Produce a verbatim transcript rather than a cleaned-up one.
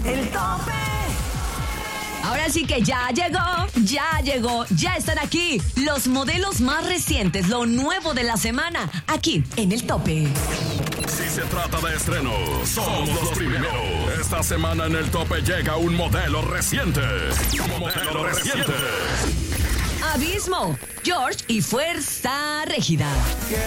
El tope. Ahora sí que ya llegó, ya llegó, ya están aquí los modelos más recientes, lo nuevo de la semana, aquí en El Tope. Si se trata de estrenos, somos los primeros. Esta semana en El Tope llega un modelo reciente. Modelo reciente. Abismo, George y Fuerza Régida. Que